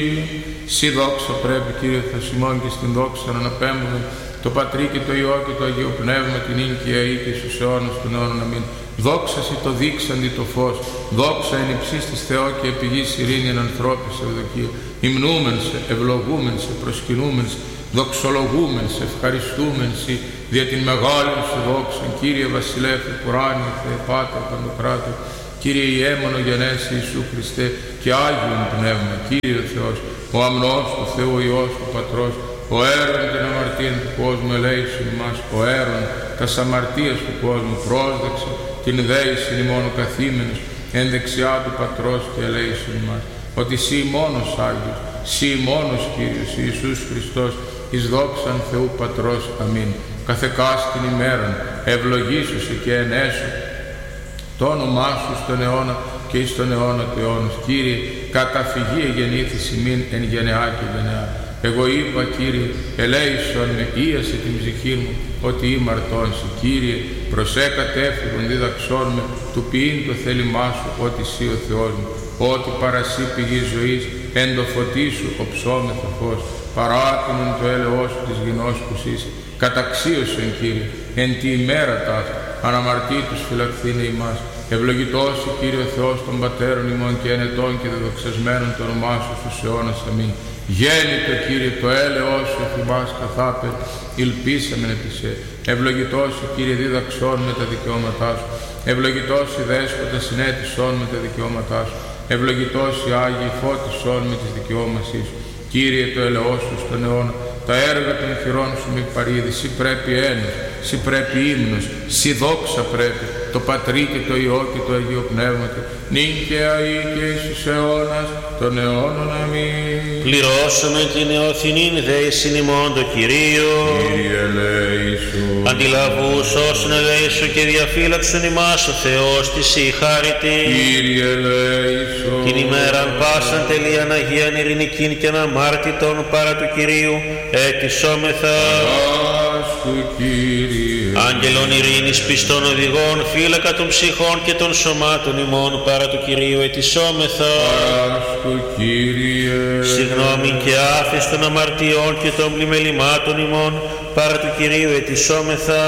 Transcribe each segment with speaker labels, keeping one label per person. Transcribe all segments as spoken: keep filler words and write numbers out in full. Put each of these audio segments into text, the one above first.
Speaker 1: Συ δόξα πρέπει, Κύριε Θεός και στην δόξα να αναπέμπουμε το Πατρί και το Υιό και το Αγίο Πνεύμα, την ίν και αεί και στους αιώνας των αιώνων. Αμήν. Δόξα σοι το δείξαντι το φως, δόξα εν υψής της Θεό και επί γης ειρήνη εν ανθρώπης ευδοκία. Υμνούμεν σε, ευλογούμεν σε, προσκυνούμεν σε, δοξολογούμεν σε, ευχαριστούμεν σε, δια την μεγάλη σου δόξα, Κύριε Βασιλεύε, Πουράνιε, Θεέ Πάτερ Παντοκράτορ, Κύριε Ιέμονο γενέσει Ιησού Χριστέ και Άγιον Πνεύμα, Κύριε Θεός, ο αμνός του Θεού Υιός του Πατρός, ο έρων την αμαρτίαν του κόσμου ελέησον ημάς, ο έρων τας αμαρτίας του κόσμου πρόσδεξε την δέησιν ημών ο καθήμενος εν δεξιά του Πατρός και ελέησον ημάς, ότι Συ μόνος Άγιος, Συ μόνος Κύριος Ιησούς Χριστός, εις δόξαν Θεού Πατρός. Αμήν. Καθεκάς την ημέραν ευλογήσωσε και ενέσω το όνομά Σου στον αιώνα και εις τον αιώνα του αιώνος. Κύριε, καταφυγή εγεννήθης ημίν εν γενεά και γενεά. Εγώ είπα, Κύριε, ελέησον με, ίασε την ψυχή μου, ότι ήμαρτον Συ. Κύριε, προσέ κατέφυγον δίδαξόν με, του ποιήν το θέλημά Σου, ότι Συ ο Θεός μου, ότι παρασύ πηγή ζωής, εν το φωτί Σου οψόμεθα φως, παράτηνον το έλεος Σου της γινός που Συ. Καταξίωσεν, Κύριε, εν τη ημέρα ταύτη, αναμαρτήτους φυλαχθήνε ημάς. Ευλογητός η Κύριε Θεός των Πατέρων ημών και ενετών και δεδοξασμένων το όνομά Σου στους αιώνας. Αμήν. Γέννητο, Κύριε, το έλεος Σου εφ' ημάς καθάπερ, υλπίσαμεν επί Σε. Ευλογητός η Κύριε, δίδαξόν με τα δικαιώματά Σου. Ευλογητός η Δέσποτα, συνέτησόν με τα δικαιώματά Σου. Ευλογητός η Άγιοι, φώτισόν με τις δικαιώμασής Σου. Κύριε, το έλεος Σου στον αιώνα, τα έργα των χειρών Σου μη παρήδη. Συ πρέπει ένος, Συ πρέπει ύμνος, Συ δόξα πρέπει, το Πατρί και το Υιό και το Αγίο Πνεύμα, νυν και αεί και εις τους αιώνας των αιώνων. Αμήν.
Speaker 2: Πληρώσαμε την νεοθυνήν δέησιν ημών το Κυρίο.
Speaker 1: Κύριε ελέησον.
Speaker 2: Αντιλαβούς όσων ελέησον και διαφύλαξον ημάς ο Θεός της Συ χάρητη.
Speaker 1: Κύριε ελέησον.
Speaker 2: Την ημέραν πάσαν τελείαν Αγίαν ειρηνικήν και αναμάρτητον παρά του Κυρίου ετισόμεθα.
Speaker 1: Του Κύριε.
Speaker 2: Άγγελον ειρήνης πιστών οδηγών, φύλακα των ψυχών και των σωμάτων ημών παρά του Κυρίου ετισόμεθα.
Speaker 1: Του Κύριε.
Speaker 2: Συγγνώμη και άφεση των αμαρτιών και των πλημελημάτων ημών παρά του Κυρίου ετισόμεθα.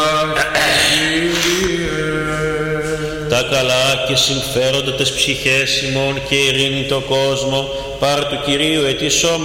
Speaker 2: Τα καλά και συμφέροντα τες ψυχές ημών και ειρήνη το κόσμο παρά του Κυρίου ετισόμεθα.